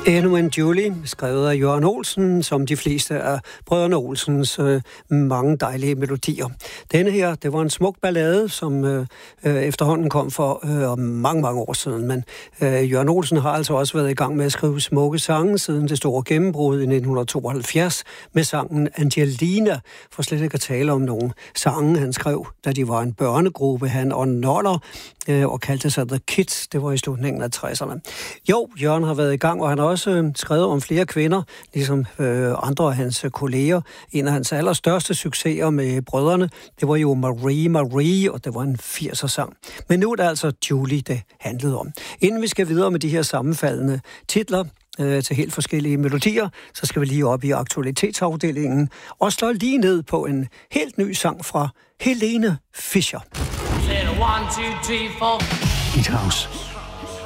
Endnu en Julie, skrevet af Jørgen Olsen, som de fleste af brødrene Olsens mange dejlige melodier. Denne her, det var en smuk ballade, som efterhånden kom for mange år siden. Men Jørgen Olsen har altså også været i gang med at skrive smukke sange siden det store gennembrud i 1972 med sangen Angelina, for slet ikke at tale om nogle sange, han skrev, da de var en børnegruppe, han og Noller, og kaldte sig The Kids. Det var i slutningen af 60'erne. Jo, Jørgen har været i gang, og han har også skrevet om flere kvinder, ligesom andre af hans kolleger. En af hans allerstørste succeser med brødrene, det var jo Marie, og det var en 80'er-sang. Men nu er det altså Julie, det handlede om. Inden vi skal videre med de her sammenfaldende titler til helt forskellige melodier, så skal vi lige op i aktualitetsafdelingen og slå lige ned på en helt ny sang fra Helene Fischer. Hit House.